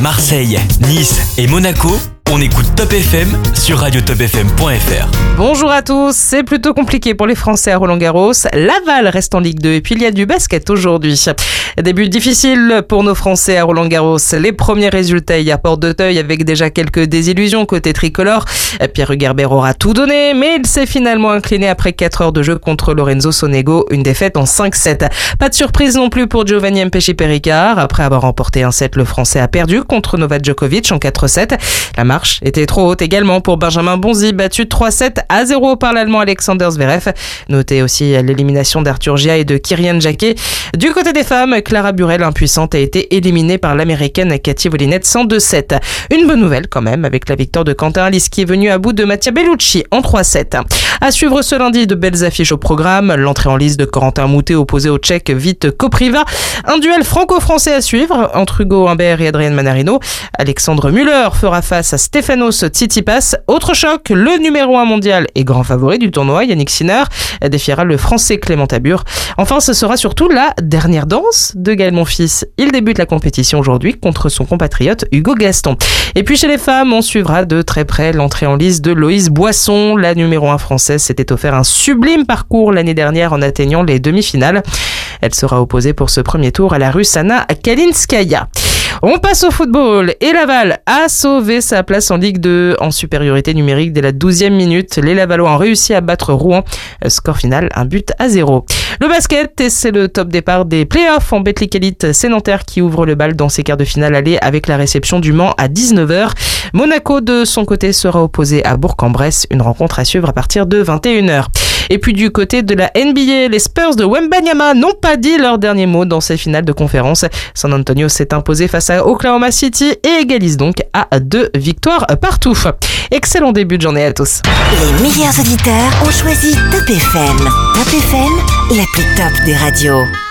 Marseille, Nice et Monaco, on écoute Top FM sur radiotopfm.fr. Bonjour à tous, c'est plutôt compliqué pour les Français à Roland-Garros. Laval reste en Ligue 2 et puis il y a du basket aujourd'hui. Début difficile pour nos Français à Roland-Garros. Les premiers résultats hier portent d'Auteuil avec déjà quelques désillusions côté tricolore. Pierre Hugerbert aura tout donné, mais il s'est finalement incliné après 4 heures de jeu contre Lorenzo Sonego, une défaite en 5-7. Pas de surprise non plus pour Giovanni Mpéchi-Péricard. Après avoir remporté un set, le Français a perdu contre Novak Djokovic en 4-7. La marche était trop haute également pour Benjamin Bonzi, battu 3-7-0 par l'Allemand Alexander Zverev. Notez aussi l'élimination d'Arthur Gia et de Kyrian Jacquet. Du côté des femmes, Clara Burel, impuissante, a été éliminée par l'américaine Cathy Wolinette 102-7. Une bonne nouvelle quand même avec la victoire de Quentin Alice qui est venu à bout de Mattia Bellucci en 3-7. À suivre ce lundi, de belles affiches au programme. L'entrée en lice de Corentin Moutet opposé au Tchèque Vít Kopriva. Un duel franco-français à suivre entre Hugo Humbert et Adrien Manarino. Alexandre Müller fera face à Stefanos Tsitsipas. Autre choc, le numéro 1 mondial et grand favori du tournoi, Yannick Sinner, défiera le français Clément Tabur. Enfin, ce sera surtout la dernière danse de Gaël Monfils. Il débute la compétition aujourd'hui contre son compatriote Hugo Gaston. Et puis chez les femmes, on suivra de très près l'entrée en lice de Loïse Boisson. La numéro 1 française s'était offert un sublime parcours l'année dernière en atteignant les demi-finales. Elle sera opposée pour ce premier tour à la Russe Anna Kalinskaya. On passe au football et Laval a sauvé sa place en Ligue 2 en supériorité numérique dès la 12e minute. Les Lavallois ont réussi à battre Rouen. Score final, 1-0. Le basket, et c'est le top départ des playoffs en Betclic Elite. C'est Nanterre qui ouvre le bal dans ses quarts de finale aller avec la réception du Mans à 19h. Monaco, de son côté, sera opposé à Bourg-en-Bresse. Une rencontre à suivre à partir de 21h. Et puis du côté de la NBA, les Spurs de Wembanyama n'ont pas dit leur dernier mot dans ces finales de conférence. San Antonio s'est imposé face à Oklahoma City et égalise donc à 2 victoires partout. Excellent début de journée à tous. Les meilleurs auditeurs ont choisi Top FM. Top FM, la plus top des radios.